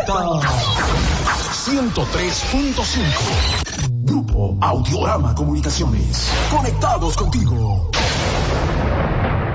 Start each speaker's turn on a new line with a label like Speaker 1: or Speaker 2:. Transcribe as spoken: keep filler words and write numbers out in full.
Speaker 1: Z ciento tres punto cinco. Grupo Audiorama Comunicaciones. Conectados contigo.